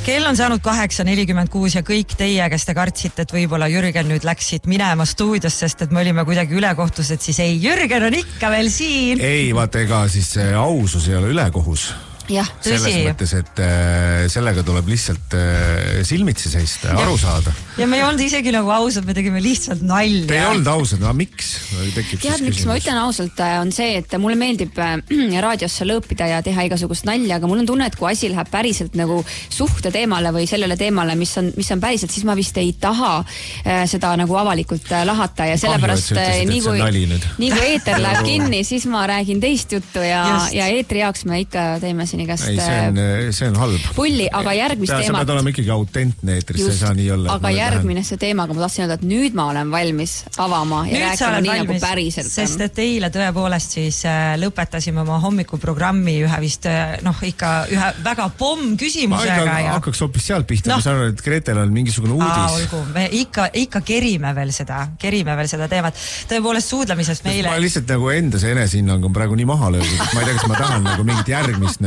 Kell on saanud 8:46 ja kõik teie, kes te kartsite, et võib-olla Jürgen nüüd läksid minema stuudios, sest et me olime kuidagi ülekohtused, siis ei, Jürgen on ikka veel siin. Ei, vaata, ega siis ausus ei ole ülekohus. Jah, tõsi. Selles mõttes, et sellega tuleb lihtsalt silmitsi seista ja aru saada. Ja me ei olnud isegi nagu ausad, me tegime lihtsalt nalja. Te ei olnud ausad, no miks? Tead, miks ma ütlen ausalt, on see, et mulle meeldib raadiosse lõõpida ja teha igasugust nalja, aga mul on tunne, et kui asi läheb päriselt nagu suhte teemale või sellele teemale, mis on päriselt, siis ma vist ei taha seda nagu avalikult lahata ja sellepärast nii kui eeter läheb kinni, siis ma räägin teist juttu ja eetri jaoks me ikka teeme siin igast see on halb. Pulli, aga järgmist teemat... Sa pead olema ikkagi autentne eetris, see ei saa nii olla. Aga järgmine see teemaga ma tahtsin öelda, et nüüd ma olen valmis avama ja rääkima nii nagu päriselt. Sest et eile tõepoolest siis lõpetasime oma hommikuprogrammi ühe vist, ikka ühe väga pomm küsimusega. Hakkaks hoopis sealt pihta, ma saan aru, et Gretel on mingisugune uudis. Olgu, me ikka kerime veel seda teemat. Tõepoolest suudlemisest meile... Ma lihtsalt nagu endas enesehinnang on praegu nii maha löödud, et ma ei tea, kas ma tahan nagu mingit järgmist